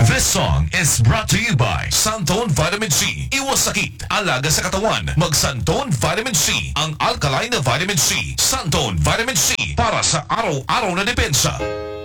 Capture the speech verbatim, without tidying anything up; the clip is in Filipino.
This song is brought to you by Santone Vitamin C. Iwas sakit, alaga sa katawan. Mag Santone Vitamin C, ang alkaline na vitamin C. Santone Vitamin C, para sa araw-araw na depensa.